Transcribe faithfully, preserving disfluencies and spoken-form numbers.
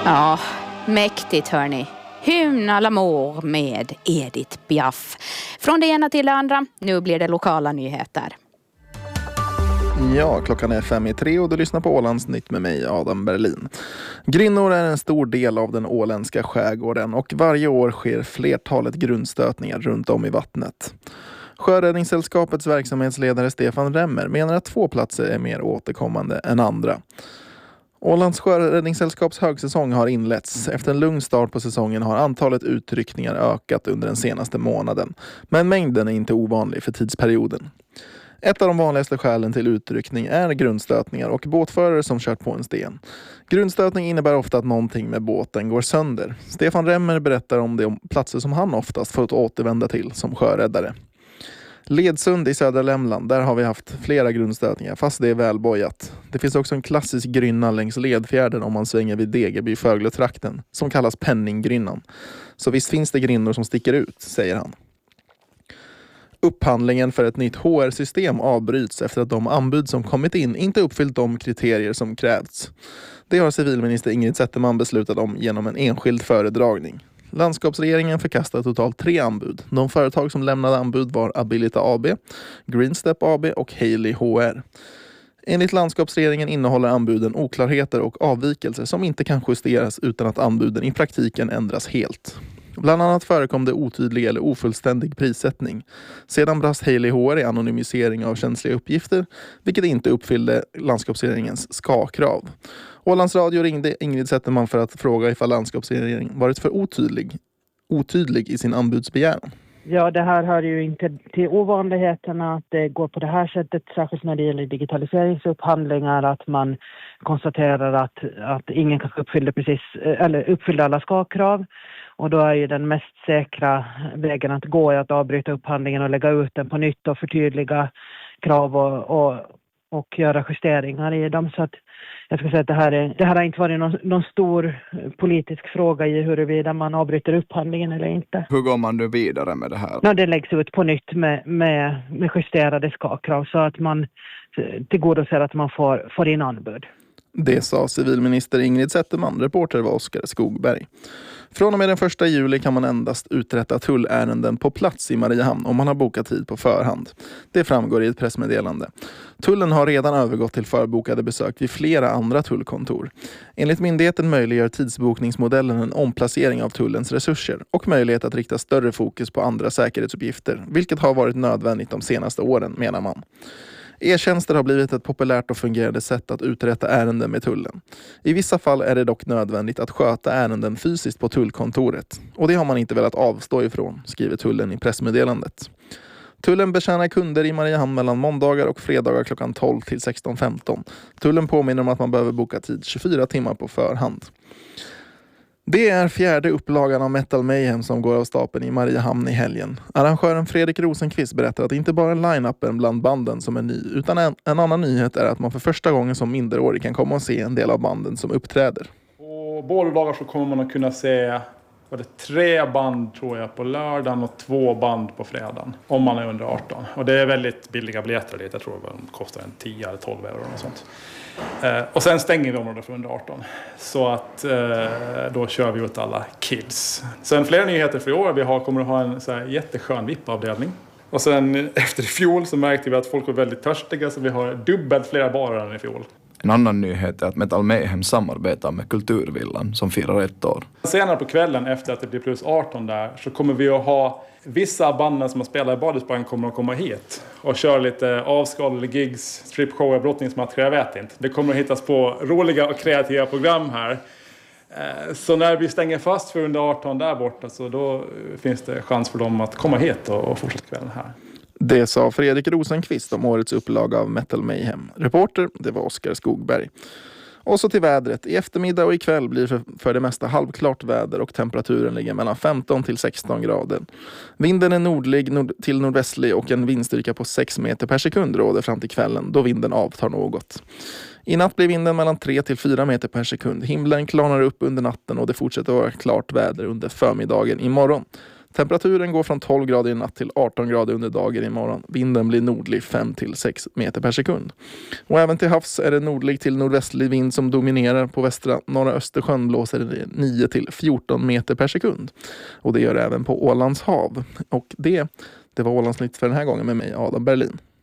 Ja, mäktigt hörni. Hymn à l'amour med Edith Piaf. Från det ena till det andra, nu blir det lokala nyheter. Ja, klockan är fem i tre och du lyssnar på Ålands nytt med mig, Adam Berlin. Grynnor är en stor del av den åländska skärgården och varje år sker flertalet grundstötningar runt om i vattnet. Sjöräddningssällskapets verksamhetsledare Stefan Remmer menar att två platser är mer återkommande än andra. Ålands sjöräddningssällskaps högsäsong har inletts. Efter en lugn start på säsongen har antalet utryckningar ökat under den senaste månaden. Men mängden är inte ovanlig för tidsperioden. Ett av de vanligaste skälen till utryckning är grundstötningar och båtförare som kört på en sten. Grundstötning innebär ofta att någonting med båten går sönder. Stefan Remmer berättar om de platser som han oftast fått återvända till som sjöräddare. Ledsund i södra Lämland, där har vi haft flera grundstötningar fast det är välbojat. Det finns också en klassisk grynna längs Ledfjärden om man svänger vid Degerby Fögletrakten som kallas Penningrynnan. Så visst finns det grynnor som sticker ut, säger han. Upphandlingen för ett nytt H R-system avbryts efter att de anbud som kommit in inte uppfyllt de kriterier som krävts. Det har civilminister Ingrid Zetterman beslutat om genom en enskild föredragning. Landskapsregeringen förkastade totalt tre anbud. De företag som lämnade anbud var Abilita A B, Greenstep A B och Haley H R. Enligt landskapsregeringen innehåller anbuden oklarheter och avvikelser som inte kan justeras utan att anbuden i praktiken ändras helt. Bland annat förekom det otydlig eller ofullständig prissättning. Sedan brast Haley H R i anonymisering av känsliga uppgifter, vilket inte uppfyllde landskapsregeringens ska-krav. Ålands Radio ringde Ingrid Zetterman för att fråga ifall landskapsregeringen varit för otydlig, otydlig i sin anbudsbegäran. Ja, det här hör ju inte till ovanligheterna att det går på det här sättet, särskilt när det gäller digitaliseringsupphandlingar, att man konstaterar att, att ingen kan uppfylla, precis, eller uppfylla alla ska-krav. Och då är ju den mest säkra vägen att gå är att avbryta upphandlingen och lägga ut den på nytt och förtydliga krav och, och, och göra justeringar i dem. Så att jag ska säga att det här, är, det här har inte varit någon, någon stor politisk fråga i huruvida man avbryter upphandlingen eller inte. Hur går man nu vidare med det här? Ja, det läggs ut på nytt med, med, med justerade ska-krav så att man tillgodoser att man får, får in anbud. Det sa civilminister Ingrid Zetterman, reporter var Oskar Skogberg. Från och med den första juli kan man endast uträtta tullärenden på plats i Mariehamn om man har bokat tid på förhand. Det framgår i ett pressmeddelande. Tullen har redan övergått till förbokade besök vid flera andra tullkontor. Enligt myndigheten möjliggör tidsbokningsmodellen en omplacering av tullens resurser och möjlighet att rikta större fokus på andra säkerhetsuppgifter, vilket har varit nödvändigt de senaste åren, menar man. E-tjänster har blivit ett populärt och fungerande sätt att uträtta ärenden med tullen. I vissa fall är det dock nödvändigt att sköta ärenden fysiskt på tullkontoret. Och det har man inte velat avstå ifrån, skriver tullen i pressmeddelandet. Tullen betjänar kunder i Mariehamn mellan måndagar och fredagar klockan tolv till sexton femton. Tullen påminner om att man behöver boka tid tjugofyra timmar på förhand. Det är fjärde upplagan av Metal Mayhem som går av stapeln i Mariehamn i helgen. Arrangören Fredrik Rosenqvist berättar att det inte bara är line-upen bland banden som är ny, utan en, en annan nyhet är att man för första gången som minderårig kan komma och se en del av banden som uppträder. På båda dagar så kommer man att kunna se var det tre band tror jag på lördagen och två band på fredagen om man är under arton. Och det är väldigt billiga biljetter dit, jag tror att de kostar en tio eller tolv euro och sånt. Eh, och sen stänger vi området för under arton. Så att eh, då kör vi ut alla kids. Sen fler nyheter för i år. Vi har, kommer att ha en så här jätteskön V I P-avdelning. Och sen efter i fjol så märkte vi att folk var väldigt törstiga, så vi har dubbelt fler barer än i fjol. En annan nyhet är att Metal Mayhem samarbetar med Kulturvillan som firar ett år. Senare på kvällen efter att det blir plus arton där så kommer vi att ha vissa banden som har spelat i Badhusbank kommer att komma hit och köra lite avskalade gigs, stripshower, brottningsmatcher, jag vet inte. Det kommer att hittas på roliga och kreativa program här. Så när vi stänger fast för under arton där borta så då finns det chans för dem att komma hit och fortsätta kvällen här. Det sa Fredrik Rosenqvist om årets upplaga av Metal Mayhem. Reporter, det var Oskar Skogberg. Och så till vädret. I eftermiddag och ikväll blir för, för det mesta halvklart väder och temperaturen ligger mellan femton till sexton grader. Vinden är nordlig nord, till nordvästlig och en vindstyrka på sex meter per sekund råder fram till kvällen då vinden avtar något. I natt blir vinden mellan tre till fyra meter per sekund. Himlen klarnar upp under natten och det fortsätter att vara klart väder under förmiddagen imorgon. Temperaturen går från tolv grader i natt till arton grader under dagen imorgon. Vinden blir nordlig fem till sex meter per sekund. Och även till havs är det nordlig till nordvästlig vind som dominerar. På västra norra Östersjön blåser det nio till fjorton meter per sekund. Och det gör det även på Ålands hav. Och det, det var Ålandsnytt för den här gången med mig, Adam Berlin.